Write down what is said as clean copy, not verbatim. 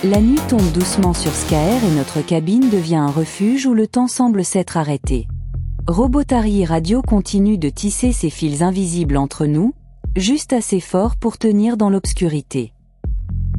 La nuit tombe doucement sur Skaer et notre cabine devient un refuge où le temps semble s'être arrêté. Robotari Radio continue de tisser ses fils invisibles entre nous, juste assez forts pour tenir dans l'obscurité.